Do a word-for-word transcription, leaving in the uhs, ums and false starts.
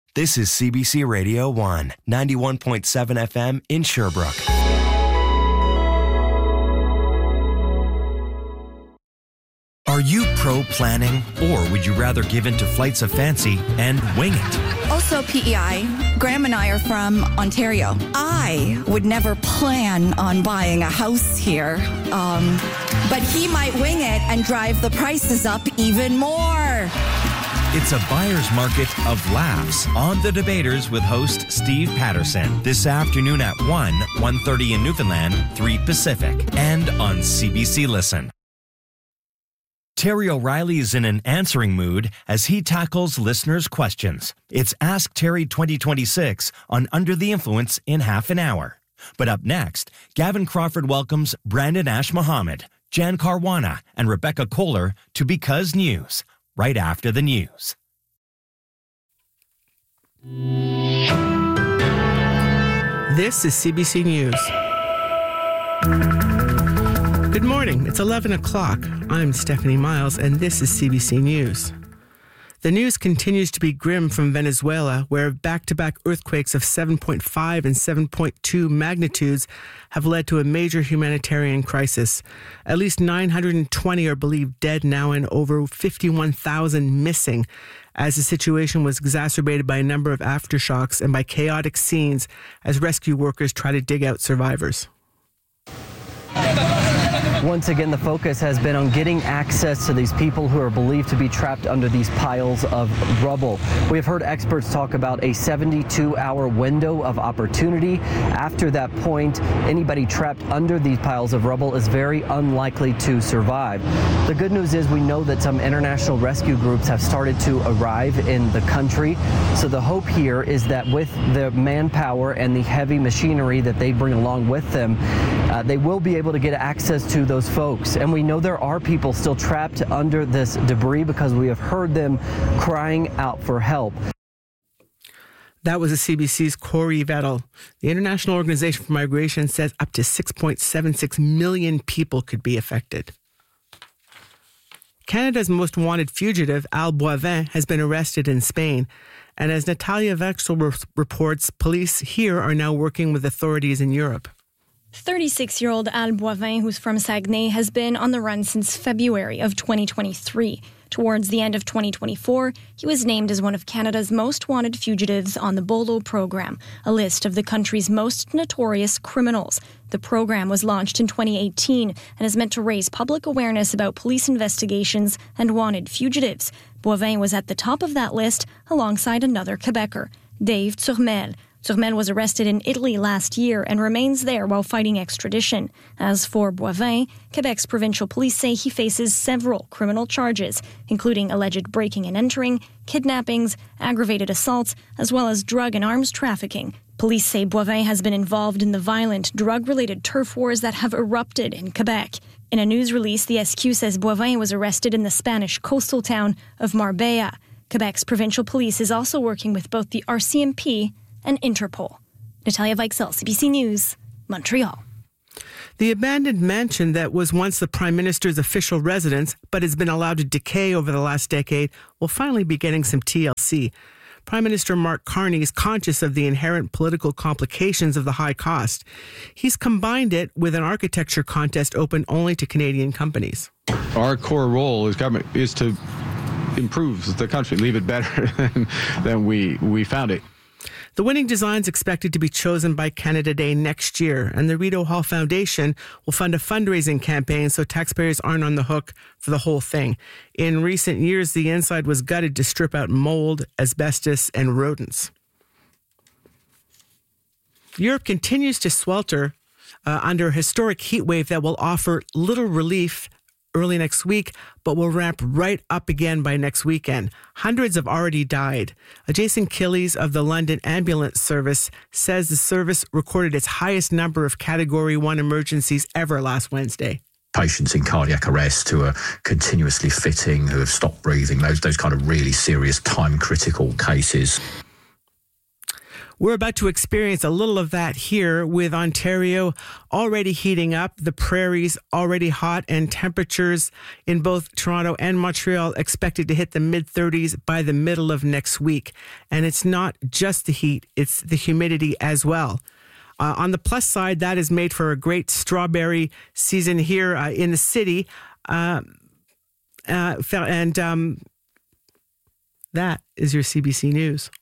This is C B C Radio one, ninety-one point seven F M in Sherbrooke. Are you pro-planning, or would you rather give in to flights of fancy and wing it? Also P E I. Graham and I are from Ontario. I would never plan on buying a house here, um, but he might wing it and drive the prices up even more. It's a buyer's market of laughs on The Debaters with host Steve Patterson. This afternoon at one, one thirty in Newfoundland, three Pacific, and on C B C Listen. Terry O'Reilly is in an answering mood as he tackles listeners' questions. It's Ask Terry twenty twenty-six on Under the Influence in half an hour. But up next, Gavin Crawford welcomes Brandon Ash Mohammed, Jan Caruana, and Rebecca Kohler to Because News, right after the news. This is C B C News. Good morning. It's eleven o'clock. I'm Stephanie Miles, and this is C B C News. The news continues to be grim from Venezuela, where back-to-back earthquakes of seven point five and seven point two magnitudes have led to a major humanitarian crisis. At least nine hundred twenty are believed dead now and over fifty-one thousand missing, as the situation was exacerbated by a number of aftershocks and by chaotic scenes as rescue workers try to dig out survivors. Once again, the focus has been on getting access to these people who are believed to be trapped under these piles of rubble. We have heard experts talk about a seventy-two hour window of opportunity. After that point, anybody trapped under these piles of rubble is very unlikely to survive. The good news is we know that some international rescue groups have started to arrive in the country. So the hope here is that with the manpower and the heavy machinery that they bring along with them, uh, they will be able to get access to those folks. And we know there are people still trapped under this debris because we have heard them crying out for help. That was the C B C's Corey Vettel. The International Organization for Migration says up to six point seven six million people could be affected. Canada's most wanted fugitive, Al Boivin, has been arrested in Spain. And as Natalia Vexel reports, police here are now working with authorities in Europe. thirty-six-year-old Al Boivin, who's from Saguenay, has been on the run since February of twenty twenty-three. Towards the end of twenty twenty-four, he was named as one of Canada's most wanted fugitives on the BOLO program, a list of the country's most notorious criminals. The program was launched in twenty eighteen and is meant to raise public awareness about police investigations and wanted fugitives. Boivin was at the top of that list alongside another Quebecer, Dave Turmel. Turmel was arrested in Italy last year and remains there while fighting extradition. As for Boivin, Quebec's provincial police say he faces several criminal charges, including alleged breaking and entering, kidnappings, aggravated assaults, as well as drug and arms trafficking. Police say Boivin has been involved in the violent, drug-related turf wars that have erupted in Quebec. In a news release, the S Q says Boivin was arrested in the Spanish coastal town of Marbella. Quebec's provincial police is also working with both the R C M P and Interpol. Natalia Veixel, C B C News, Montreal. The abandoned mansion that was once the Prime Minister's official residence but has been allowed to decay over the last decade will finally be getting some T L C. Prime Minister Mark Carney is conscious of the inherent political complications of the high cost. He's combined it with an architecture contest open only to Canadian companies. Our core role as government is to improve the country, leave it better than, than we, we found it. The winning design is expected to be chosen by Canada Day next year, and the Rideau Hall Foundation will fund a fundraising campaign so taxpayers aren't on the hook for the whole thing. In recent years, the inside was gutted to strip out mold, asbestos, and rodents. Europe continues to swelter uh, under a historic heat wave that will offer little relief early next week, but will ramp right up again by next weekend. Hundreds have already died. Jason Killies of the London Ambulance Service says the service recorded its highest number of Category one emergencies ever last Wednesday. Patients in cardiac arrest who are continuously fitting, who have stopped breathing, those, those kind of really serious time-critical cases. We're about to experience a little of that here, with Ontario already heating up, the prairies already hot, and temperatures in both Toronto and Montreal expected to hit the mid-thirties by the middle of next week. And it's not just the heat, it's the humidity as well. Uh, on the plus side, that is made for a great strawberry season here uh, in the city. Uh, uh, and um, that is your C B C News.